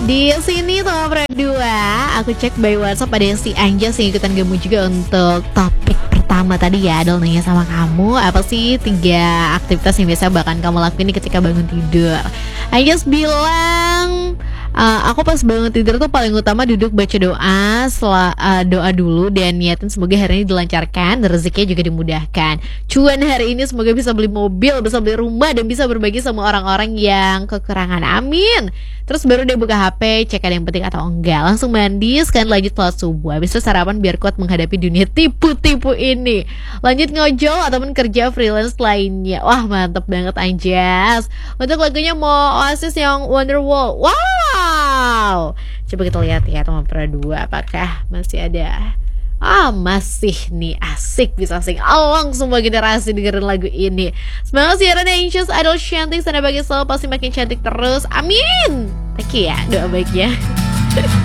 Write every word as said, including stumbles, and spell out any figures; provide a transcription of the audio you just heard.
Di sini sama berdua, aku cek by WhatsApp ada si Anjas yang ikutan gabung juga untuk topik pertama tadi ya. Adel nanya sama kamu, apa sih tiga aktivitas yang biasa bahkan kamu lakuin nih ketika bangun tidur? Anjas bilang, Uh, aku pas bangun tidur tuh paling utama duduk baca doa, sel- uh, doa dulu dan niatin semoga hari ini dilancarkan dan rezekinya juga dimudahkan. Cuan hari ini semoga bisa beli mobil, bisa beli rumah dan bisa berbagi sama orang-orang yang kekurangan. Amin. Terus baru dia buka H P, cek ada yang penting atau enggak. Langsung mandi, sekalian lanjut sholat subuh. Habis itu sarapan biar kuat menghadapi dunia tipu-tipu ini. Lanjut ngojol ataupun kerja freelance lainnya. Wah mantep banget Anjas. Untuk lagunya mau Oasis yang Wonderwall. Wow, coba kita lihat ya teman berdua, apakah masih ada. Ah masih nih, asik, bisa sing along semua generasi dengerin lagu ini. Semangat siaran Anxious Idol Cantik, sana bagi selalu pasti makin cantik terus. Amin. Thank you ya doa baiknya.